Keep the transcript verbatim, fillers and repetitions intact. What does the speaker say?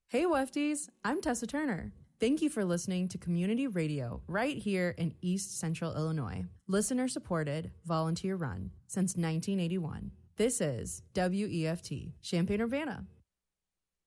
Hey Wefties, I'm Tessa Turner. Thank you for listening to community radio right here in East Central Illinois. Listener supported, volunteer run since nineteen eighty-one. This is W E F T, Champaign-Urbana.